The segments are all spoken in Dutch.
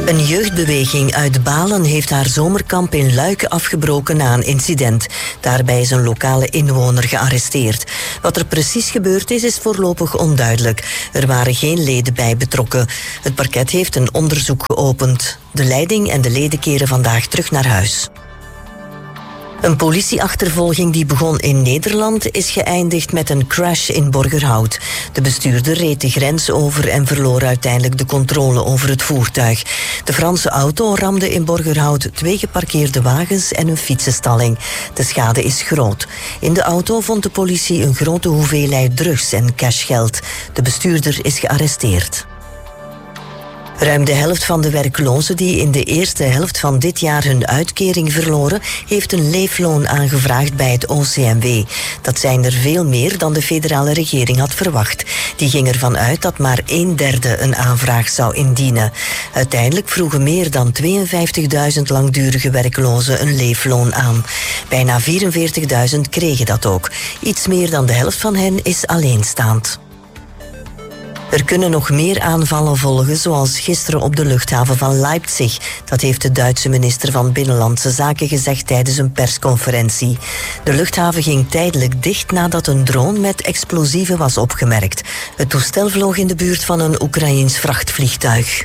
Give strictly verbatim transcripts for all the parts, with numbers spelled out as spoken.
Een jeugdbeweging uit Balen heeft haar zomerkamp in Luiken afgebroken na een incident. Daarbij is een lokale inwoner gearresteerd. Wat er precies gebeurd is, is voorlopig onduidelijk. Er waren geen leden bij betrokken. Het parket heeft een onderzoek geopend. De leiding en de leden keren vandaag terug naar huis. Een politieachtervolging die begon in Nederland is geëindigd met een crash in Borgerhout. De bestuurder reed de grens over en verloor uiteindelijk de controle over het voertuig. De Franse auto ramde in Borgerhout twee geparkeerde wagens en een fietsenstalling. De schade is groot. In de auto vond de politie een grote hoeveelheid drugs en cashgeld. De bestuurder is gearresteerd. Ruim de helft van de werklozen die in de eerste helft van dit jaar hun uitkering verloren, heeft een leefloon aangevraagd bij het O C M W. Dat zijn er veel meer dan de federale regering had verwacht. Die ging ervan uit dat maar een derde een aanvraag zou indienen. Uiteindelijk vroegen meer dan tweeënvijftigduizend langdurige werklozen een leefloon aan. Bijna vierenveertigduizend kregen dat ook. Iets meer dan de helft van hen is alleenstaand. Er kunnen nog meer aanvallen volgen, zoals gisteren op de luchthaven van Leipzig. Dat heeft de Duitse minister van Binnenlandse Zaken gezegd tijdens een persconferentie. De luchthaven ging tijdelijk dicht nadat een drone met explosieven was opgemerkt. Het toestel vloog in de buurt van een Oekraïens vrachtvliegtuig.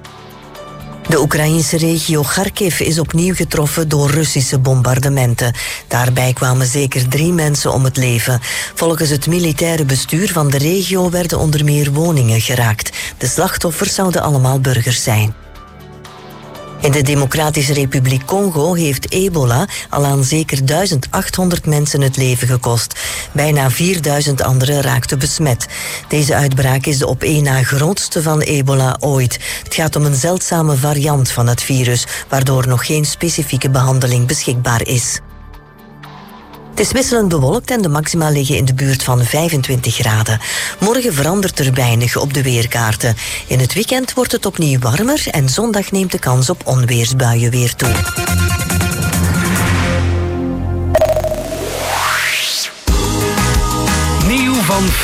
De Oekraïnse regio Kharkiv is opnieuw getroffen door Russische bombardementen. Daarbij kwamen zeker drie mensen om het leven. Volgens het militaire bestuur van de regio werden onder meer woningen geraakt. De slachtoffers zouden allemaal burgers zijn. In de Democratische Republiek Congo heeft ebola al aan zeker duizend achthonderd mensen het leven gekost. Bijna vierduizend anderen raakten besmet. Deze uitbraak is de op één na grootste van ebola ooit. Het gaat om een zeldzame variant van het virus, waardoor nog geen specifieke behandeling beschikbaar is. Het is wisselend bewolkt en de maxima liggen in de buurt van vijfentwintig graden. Morgen verandert er weinig op de weerkaarten. In het weekend wordt het opnieuw warmer en zondag neemt de kans op onweersbuien weer toe. Nieuw van